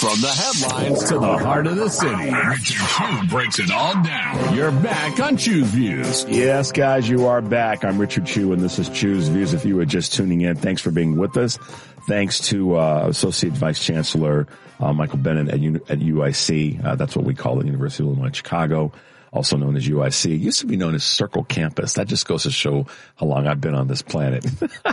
From the headlines to the heart of the city, Richard Chew breaks it all down. You're back on Chew's Views. Yes, guys, you are back. I'm Richard Chew, and this is Chew's Views. If you were just tuning in, thanks for being with us. Thanks to Associate Vice Chancellor Michael Bennett at UIC. That's what we call it, University of Illinois Chicago, also known as UIC. It used to be known as Circle Campus. That just goes to show how long I've been on this planet.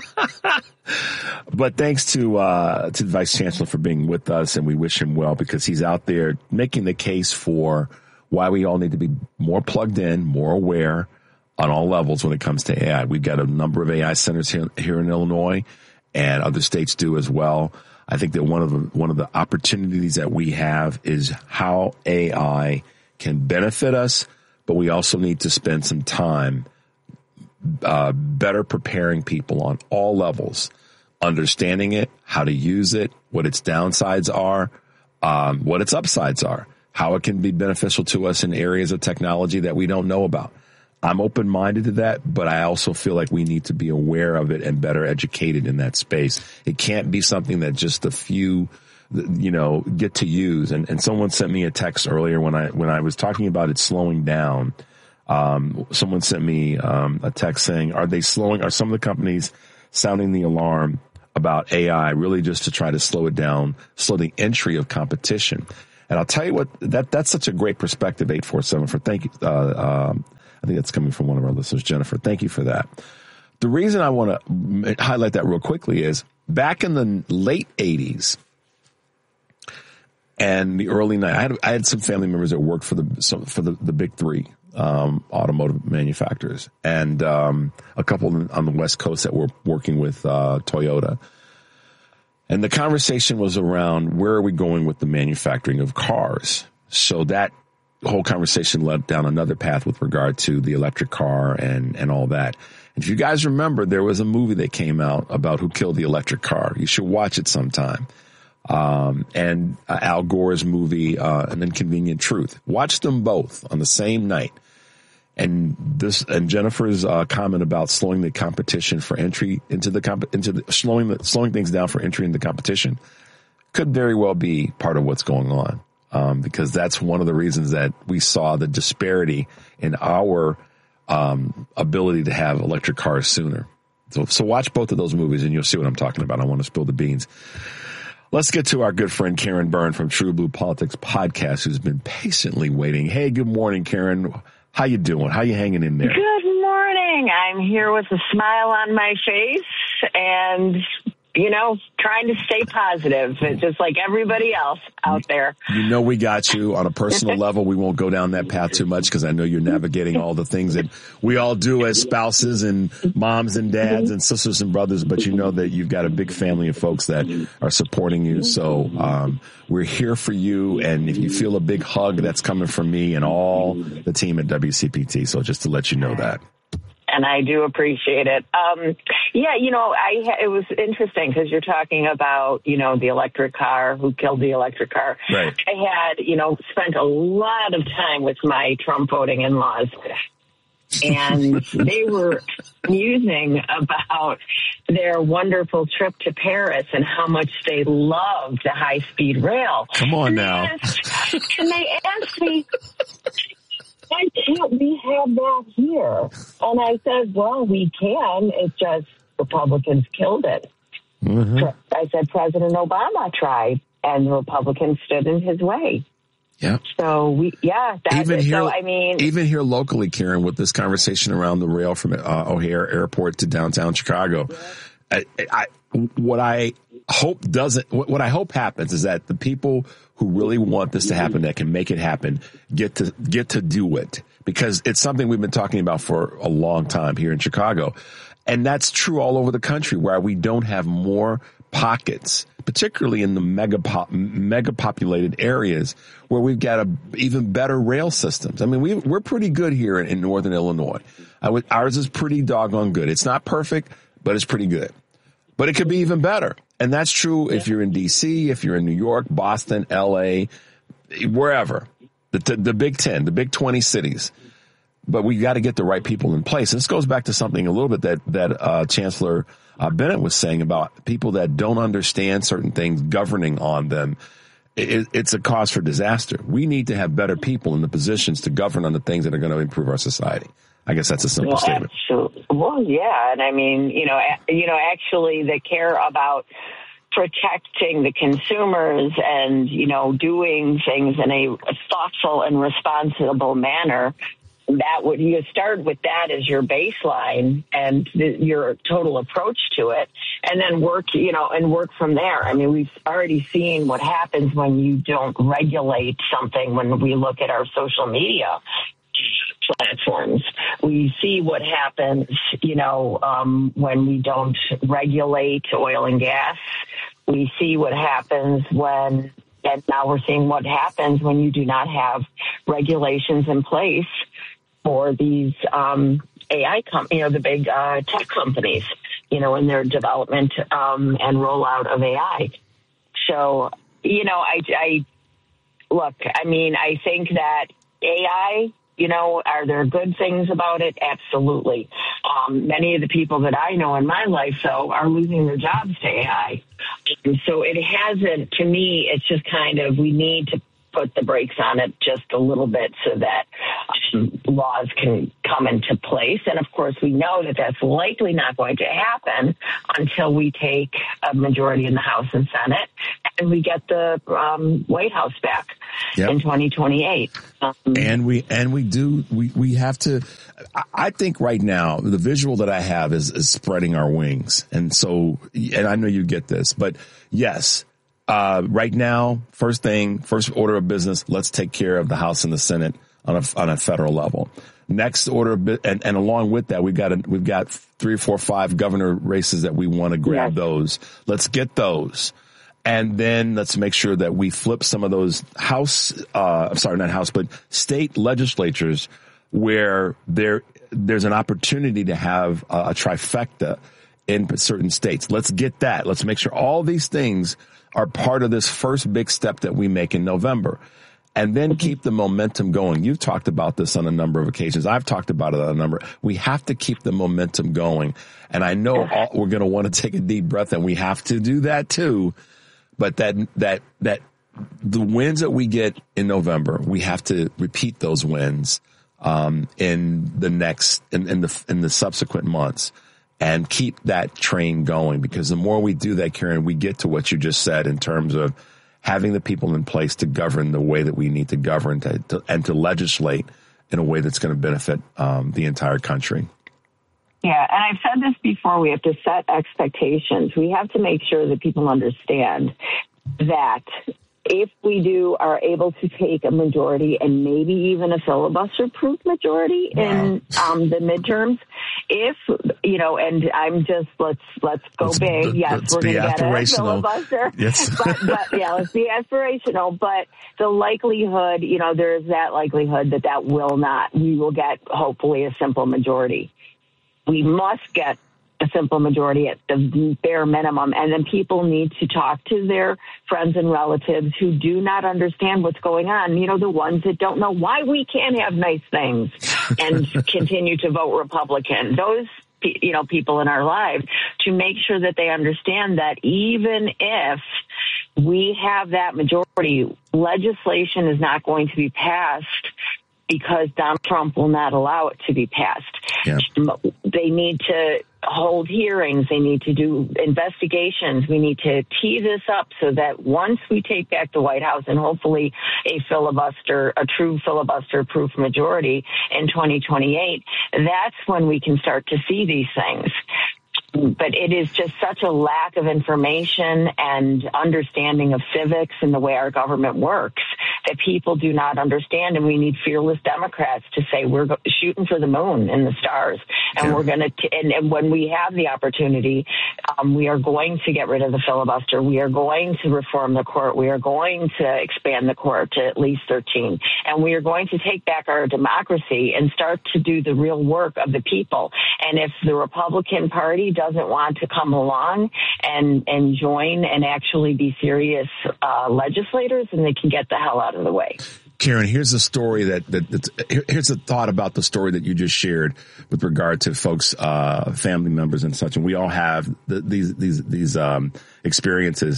But thanks to the Vice Chancellor for being with us, and we wish him well because he's out there making the case for why we all need to be more plugged in, more aware on all levels when it comes to AI. We've got a number of AI centers here in Illinois, and other states do as well. I think that one of the opportunities that we have is how AI can benefit us, but we also need to spend some time better preparing people on all levels, understanding it, how to use it, what its downsides are, what its upsides are, how it can be beneficial to us in areas of technology that we don't know about. I'm open-minded to that, but I also feel like we need to be aware of it and better educated in that space. It can't be something that just a few, get to use. And someone sent me a text earlier when I was talking about it slowing down. Someone sent me a text saying, are some of the companies sounding the alarm about AI really just to try to slow it down, slow the entry of competition? And I'll tell you what, that's such a great perspective, 847, thank you. I think that's coming from one of our listeners, Jennifer. Thank you for that. The reason I want to highlight that real quickly is back in the late 80s and the early 90s, I had some family members that worked for the big three automotive manufacturers, and a couple on the West Coast that were working with Toyota. And the conversation was around where are we going with the manufacturing of cars? So that whole conversation led down another path with regard to the electric car and all that. And if you guys remember, there was a movie that came out about who killed the electric car. You should watch it sometime. And Al Gore's movie, An Inconvenient Truth. Watch them both on the same night. And Jennifer's comment about slowing the competition for entry slowing things down for entry into competition could very well be part of what's going on. Because that's one of the reasons that we saw the disparity in our ability to have electric cars sooner. So watch both of those movies and you'll see what I'm talking about. I want to spill the beans. Let's get to our good friend Karen Byrne from True Blue Politics Podcast, who's been patiently waiting. Hey, good morning, Karen. How you doing? How you hanging in there? Good morning. I'm here with a smile on my face and trying to stay positive, just like everybody else out there. We got you on a personal level. We won't go down that path too much because I know you're navigating all the things that we all do as spouses and moms and dads and sisters and brothers, but you know that you've got a big family of folks that are supporting you. So we're here for you, and if you feel a big hug, that's coming from me and all the team at WCPT. So just to let you know that. And I do appreciate it. It was interesting because you're talking about, the electric car, who killed the electric car. Right. I had, spent a lot of time with my Trump voting in-laws. And they were musing about their wonderful trip to Paris and how much they loved the high-speed rail. Come on now. And they asked me, why can't we have that here? And I said, well, we can. It's just Republicans killed it. Mm-hmm. I said, President Obama tried, and the Republicans stood in his way. Yeah. So even here locally, Karen, with this conversation around the rail from O'Hare Airport to downtown Chicago, what I hope happens is that the people who really want this to happen, that can make it happen, get to do it, because it's something we've been talking about for a long time here in Chicago. And that's true all over the country, where we don't have more pockets, particularly in the mega populated areas, where we've got even better rail systems. I mean, we're pretty good here in Northern Illinois. Ours is pretty doggone good. It's not perfect, but it's pretty good. But it could be even better. And that's true if you're in D.C., if you're in New York, Boston, L.A., wherever, the Big 10, the Big 20 cities. But we got to get the right people in place. And this goes back to something a little bit that Chancellor Bennett was saying about people that don't understand certain things governing on them. it's a cause for disaster. We need to have better people in the positions to govern on the things that are going to improve our society. I guess that's a simple statement. Absolutely. Well, yeah. And I mean, actually they care about protecting the consumers and, doing things in a thoughtful and responsible manner. You start with that as your baseline and your total approach to it, and then work from there. I mean, we've already seen what happens when you don't regulate something. When we look at our social media platforms, we see what happens, when we don't regulate oil and gas. We see what happens and now we're seeing what happens when you do not have regulations in place for these AI companies, the big tech companies, in their development and rollout of AI. So, I think that AI, are there good things about it? Absolutely. Many of the people that I know in my life, though, are losing their jobs to AI. So it hasn't, to me, it's just kind of, we need to put the brakes on it just a little bit so that laws can come into place. And of course, we know that that's likely not going to happen until we take a majority in the House and Senate and we get the White House back in 2028. And we have to, I think right now, the visual that I have is spreading our wings. And so, and I know you get this, but yes, right now, first order of business, let's take care of the House and the Senate on a federal level. Next order of and along with that, we've got 3, 4, 5 governor races that we want to grab those. Let's get those. And then let's make sure that we flip some of those state legislatures where there's an opportunity to have a trifecta in certain states. Let's get that. Let's make sure all these things are part of this first big step that we make in November, and then keep the momentum going. You've talked about this on a number of occasions. I've talked about it on a number. We have to keep the momentum going. And I know we're going to want to take a deep breath, and we have to do that too. But that the wins that we get in November, we have to repeat those wins in the subsequent months. And keep that train going, because the more we do that, Karen, we get to what you just said in terms of having the people in place to govern the way that we need to govern and to legislate in a way that's going to benefit the entire country. Yeah, and I've said this before, we have to set expectations. We have to make sure that people understand that if we are able to take a majority and maybe even a filibuster-proof majority in the midterms, and I'm just, let's go big. Yes, we're going to get a filibuster. Yes. but let's be aspirational. But the likelihood, there's that likelihood that we will get hopefully a simple majority. We must get a simple majority at the bare minimum. And then people need to talk to their friends and relatives who do not understand what's going on. The ones that don't know why we can't have nice things and continue to vote Republican. Those, people in our lives, to make sure that they understand that even if we have that majority, legislation is not going to be passed because Donald Trump will not allow it to be passed. Yeah. They need to hold hearings. They need to do investigations. We need to tee this up so that once we take back the White House and hopefully a true filibuster-proof majority in 2028, that's when we can start to see these things. But it is just such a lack of information and understanding of civics and the way our government works that people do not understand. And we need fearless Democrats to say we're shooting for the moon and the stars. And we're going to, and when we have the opportunity, we are going to get rid of the filibuster. We are going to reform the court. We are going to expand the court to at least 13. And we are going to take back our democracy and start to do the real work of the people. And if the Republican Party doesn't want to come along and join and actually be serious legislators, then they can get the hell out of the way. Karen, here's a story here's a thought about the story that you just shared with regard to folks, family members and such. And we all have these experiences.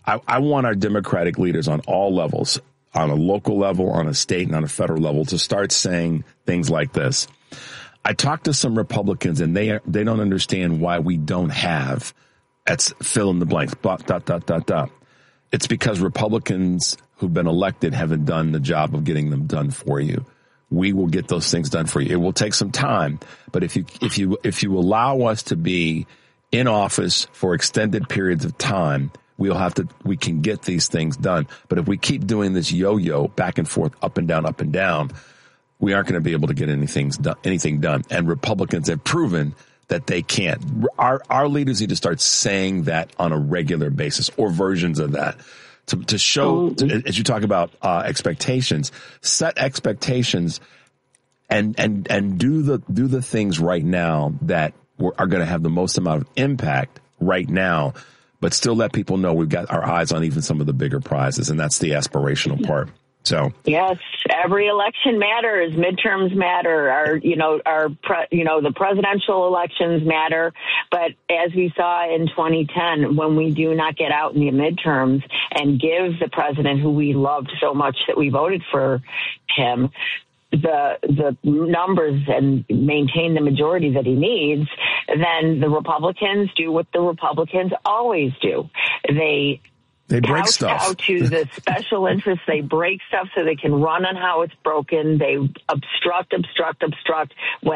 I want our Democratic leaders on all levels, on a local level, on a state, and on a federal level, to start saying things like this. I talked to some Republicans, and they don't understand why we don't have, that's fill in the blanks, but ... It's because Republicans who've been elected haven't done the job of getting them done for you. We will get those things done for you. It will take some time, but if you allow us to be in office for extended periods of time, we can get these things done. But if we keep doing this yo-yo back and forth, up and down, we aren't going to be able to get anything done. And Republicans have proven that they can't. Our leaders need to start saying that on a regular basis, or versions of that, to show, as you talk about expectations, set expectations, and do the things right now that are going to have the most amount of impact right now, but still let people know we've got our eyes on even some of the bigger prizes, and that's the aspirational part. So yes, every election matters. Midterms matter. The presidential elections matter. But as we saw in 2010, when we do not get out in the midterms and give the president who we loved so much that we voted for him the numbers and maintain the majority that he needs, then the Republicans do what the Republicans always do. They break stuff out to the special interests. They break stuff so they can run on how it's broken. They obstruct.